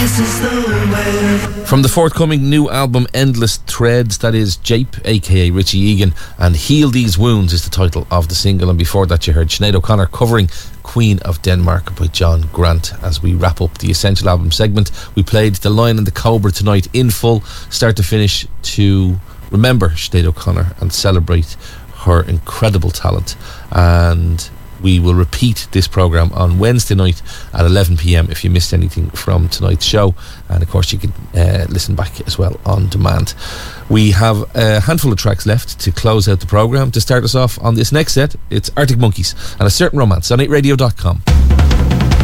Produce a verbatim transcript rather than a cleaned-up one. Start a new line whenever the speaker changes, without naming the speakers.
From the forthcoming new album Endless Threads, that is Jape, aka Richie Egan, and Heal These Wounds is the title of the single. And before that you heard Sinead O'Connor covering Queen of Denmark by John Grant. As we wrap up the Essential Album segment, we played The Lion and the Cobra tonight in full, start to finish, to remember Sinead O'Connor and celebrate her incredible talent. And we will repeat this programme on Wednesday night at eleven p.m. if you missed anything from tonight's show. And of course you can uh, listen back as well on demand. We have a handful of tracks left to close out the programme. To start us off on this next set, it's Arctic Monkeys and A Certain Romance on eight radio dot com.